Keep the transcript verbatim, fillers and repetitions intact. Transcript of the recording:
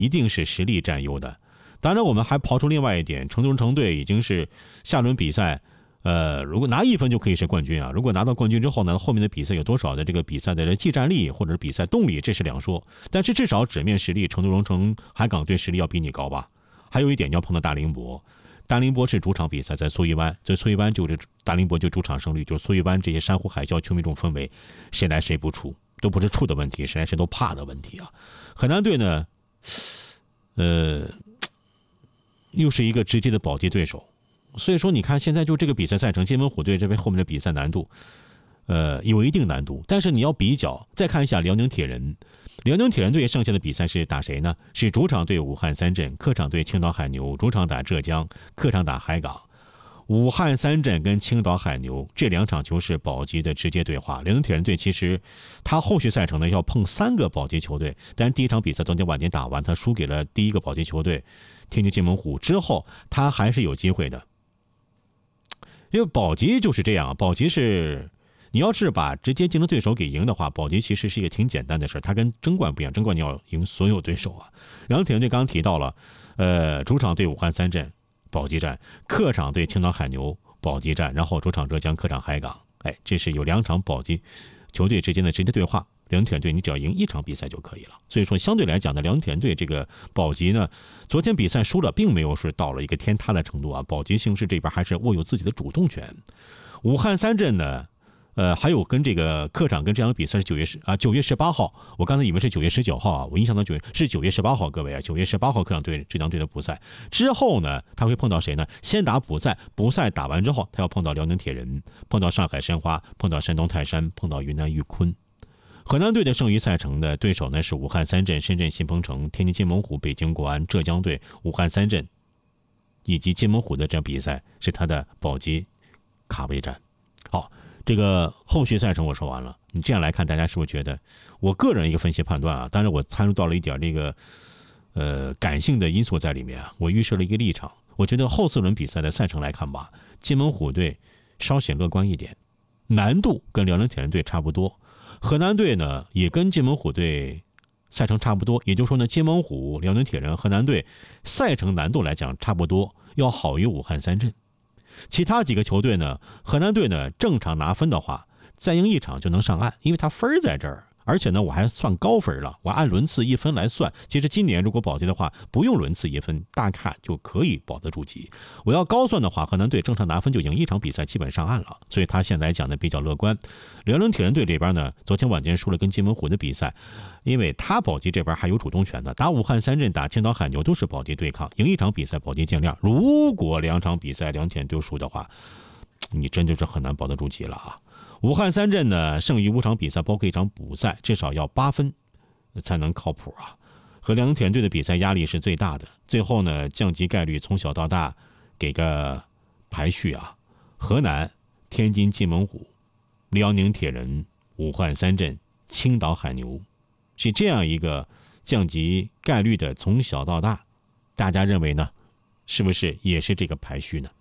一定是实力占优的。当然，我们还刨出另外一点，成都人城队已经是下轮比赛，呃，如果拿一分就可以是冠军啊。如果拿到冠军之后呢，后面的比赛有多少的这个比赛的技战力或者是比赛动力，这是两说。但是至少纸面实力，成都荣城海港队实力要比你高吧。还有一点，你要碰到大凌博，大凌博是主场比赛，在苏玉湾，在苏玉湾就是大凌博就主场胜利，就是苏玉湾这些珊瑚海礁球迷这种氛围，谁来谁不出都不是出的问题，谁来谁都怕的问题啊。河南队呢，呃。又是一个直接的保级对手，所以说你看现在就这个比赛赛程，金门虎队这边后面的比赛难度，呃，有一定难度。但是你要比较，再看一下辽宁铁人，辽宁铁人队剩下的比赛是打谁呢？是主场对武汉三镇，客场对青岛海牛，主场打浙江，客场打海港。武汉三镇跟青岛海牛这两场球是保级的直接对话。辽宁铁人队其实他后续赛程呢要碰三个保级球队，但是第一场比赛昨天晚间打完，他输给了第一个保级球队天津金门虎，之后他还是有机会的。因为保级就是这样，保级是你要是把直接竞争对手给赢的话，保级其实是一个挺简单的事，它跟争冠不一样，争冠你要赢所有对手啊。辽宁铁人队刚刚提到了，呃，主场对武汉三镇保级战，客场对青岛海牛保级战，然后主场浙江，客场海港。哎，这是有两场保级球队之间的直接对话。辽宁铁人队你只要赢一场比赛就可以了。所以说相对来讲呢，辽宁铁人队这个保级呢，昨天比赛输了，并没有是到了一个天塌的程度啊。保级形势这边还是握有自己的主动权。武汉三镇呢，呃，还有跟这个客场跟这样的比赛是九月十啊九月十八号，我刚才以为是九月十九号啊，我印象当中是九月十八号，各位啊，九月十八号客场对浙江队的补赛之后呢，他会碰到谁呢？先打补赛，补赛打完之后，他要碰到辽宁铁人，碰到上海申花，碰到山东泰山，碰到云南玉坤。河南队的剩余赛程的对手呢是武汉三镇、深圳新鹏城、天津金门虎、北京国安、浙江队、武汉三镇以及金门虎的这场比赛是他的保级卡位战。好，这个后续赛程我说完了，你这样来看，大家是不是觉得我个人一个分析判断啊？当然我参入到了一点这个呃感性的因素在里面啊，我预设了一个立场，我觉得后四轮比赛的赛程来看吧，金门虎队稍显乐观一点，难度跟辽宁铁人队差不多。河南队呢也跟金门虎队赛程差不多，也就是说呢，金门虎、辽宁铁人、河南队赛程难度来讲差不多，要好于武汉三镇。其他几个球队呢，河南队呢正常拿分的话，再赢一场就能上岸，因为他分在这儿。而且呢，我还算高分了，我按轮次一分来算。其实今年如果保级的话，不用轮次一分，大概就可以保得住级。我要高算的话，河南队正常拿分就赢一场比赛，基本上岸了。所以他现在来讲呢比较乐观。辽宁铁人队这边呢，昨天晚间输了跟金门虎的比赛，因为他保级这边还有主动权的，打武汉三镇、打青岛海牛都是保级对抗，赢一场比赛保级见亮。如果两场比赛两铁人都输的话，你真就是很难保得住级了啊。武汉三镇呢，剩余五场比赛，包括一场补赛，至少要八分才能靠谱啊。和辽宁铁人队的比赛压力是最大的。最后呢，降级概率从小到大给个排序啊：河南、天津金门虎、辽宁铁人、武汉三镇、青岛海牛，是这样一个降级概率的从小到大。大家认为呢？是不是也是这个排序呢？